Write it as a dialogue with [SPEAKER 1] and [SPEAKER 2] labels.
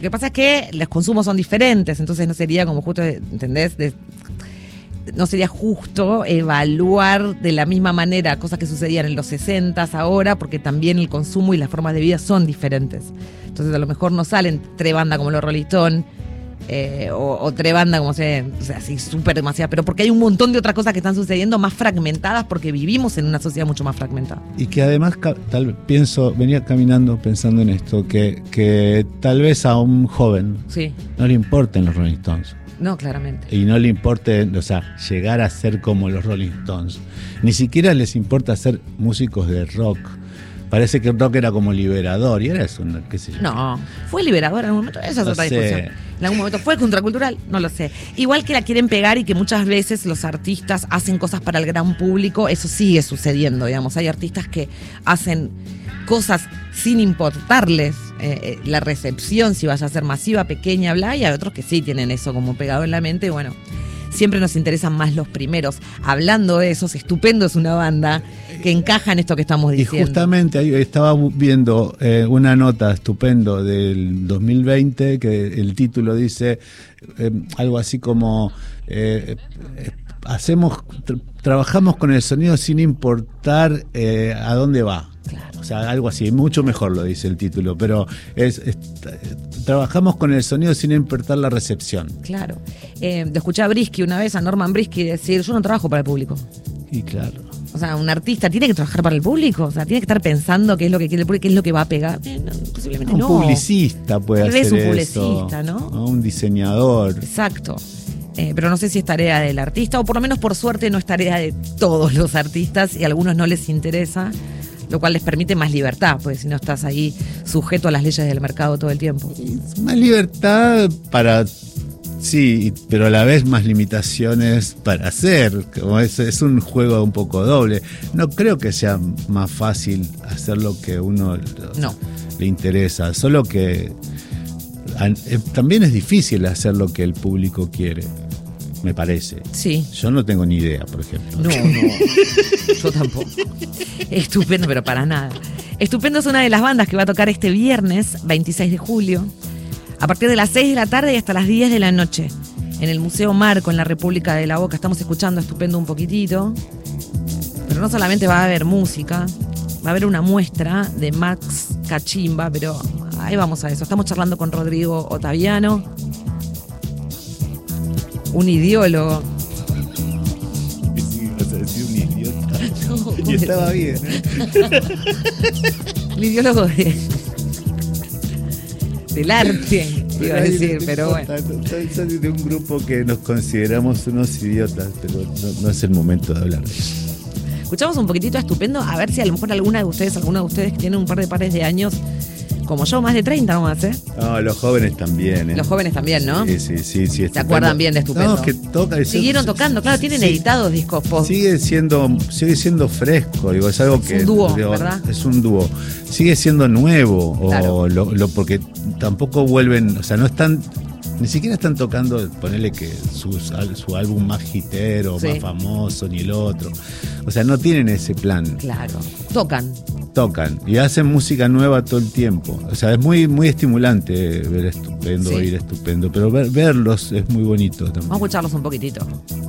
[SPEAKER 1] Lo que pasa es que los consumos son diferentes, entonces no sería como justo, ¿entendés? No sería justo evaluar de la misma manera cosas que sucedían en los 60s ahora, porque también el consumo y las formas de vida son diferentes. Entonces a lo mejor no salen tres bandas como los Rolling Stones, o tres bandas como así súper demasiadas, pero porque hay un montón de otras cosas que están sucediendo más fragmentadas, porque vivimos en una sociedad mucho más fragmentada.
[SPEAKER 2] Y que además venía caminando pensando en esto, que tal vez a un joven no le importen los Rolling Stones.
[SPEAKER 1] No, claramente.
[SPEAKER 2] Y no le importe, llegar a ser como los Rolling Stones. Ni siquiera les importa ser músicos de rock. Parece que el rock era como liberador, y era eso, qué sé yo.
[SPEAKER 1] No, fue liberador en algún momento, esa es otra discusión. En algún momento fue contracultural, no lo sé. Igual que la quieren pegar y que muchas veces los artistas hacen cosas para el gran público, eso sigue sucediendo, digamos. Hay artistas que hacen cosas sin importarles la recepción, si vaya a ser masiva, pequeña, bla, y hay otros que sí tienen eso como pegado en la mente, y bueno, siempre nos interesan más los primeros. Hablando de esos, Estupendo es una banda que encaja en esto que estamos diciendo.
[SPEAKER 2] Y justamente ahí estaba viendo una nota Estupendo del 2020 que el título dice algo así como trabajamos con el sonido sin importar a dónde va.
[SPEAKER 1] Claro.
[SPEAKER 2] O sea, algo así, mucho mejor lo dice el título, pero trabajamos con el sonido sin importar la recepción.
[SPEAKER 1] Claro. Escuché a Brisky una vez, a Norman Brisky, decir: yo no trabajo para el público.
[SPEAKER 2] Y claro.
[SPEAKER 1] O sea, un artista tiene que trabajar para el público, o sea, tiene que estar pensando qué es lo que quiere el público, qué es lo que va a pegar. Posiblemente no.
[SPEAKER 2] Un publicista puede hacer eso.
[SPEAKER 1] Un publicista, ¿no?
[SPEAKER 2] Un diseñador.
[SPEAKER 1] Exacto. Pero no sé si es tarea del artista, o por lo menos por suerte no es tarea de todos los artistas, y a algunos no les interesa, lo cual les permite más libertad, porque si no estás ahí sujeto a las leyes del mercado todo el tiempo.
[SPEAKER 2] Más libertad para... Sí, pero a la vez más limitaciones para hacer. Como es un juego un poco doble. No creo que sea más fácil hacer lo que uno le interesa, solo que también es difícil hacer lo que el público quiere, me parece.
[SPEAKER 1] Sí.
[SPEAKER 2] Yo no tengo ni idea, por ejemplo.
[SPEAKER 1] No. Yo tampoco. Estupendo, pero para nada. Estupendo es una de las bandas que va a tocar este viernes 26 de julio. A partir de las 6 de la tarde y hasta las 10 de la noche, en el Museo Marco, en la República de la Boca. Estamos escuchando Estupendo un poquitito. Pero no solamente va a haber música, va a haber una muestra de Max Cachimba, pero ahí vamos a eso. Estamos charlando con Rodrigo Ottaviano, un ideólogo.
[SPEAKER 2] Sí, vas a decir un idiota. No, y estaba bien,
[SPEAKER 1] Un ideólogo del arte, iba a decir, pero bueno.
[SPEAKER 2] Soy de un grupo que nos consideramos unos idiotas, pero no es el momento de hablar de eso.
[SPEAKER 1] Escuchamos un poquitito a Estupendo, a ver si a lo mejor alguno de ustedes que tienen un par de pares de años, como yo, más de 30 nomás, ¿eh?
[SPEAKER 2] No, los jóvenes también, ¿eh?
[SPEAKER 1] Los jóvenes también, ¿no?
[SPEAKER 2] Sí.
[SPEAKER 1] ¿Se acuerdan bien de Estupendo?
[SPEAKER 2] No, que
[SPEAKER 1] siguieron tocando, claro, tienen editados discos post.
[SPEAKER 2] Sigue siendo fresco, digo, es algo que...
[SPEAKER 1] Es un dúo, ¿verdad?
[SPEAKER 2] Es un dúo. Sigue siendo nuevo, claro. Porque tampoco vuelven, o sea, no están... Ni siquiera están tocando, ponerle que su álbum más hitero, más famoso, ni el otro. O sea, no tienen ese plan.
[SPEAKER 1] Claro, tocan
[SPEAKER 2] y hacen música nueva todo el tiempo. O sea, es muy, muy estimulante ver Estupendo, oír Estupendo, pero verlos es muy bonito también.
[SPEAKER 1] Vamos a escucharlos un poquitito.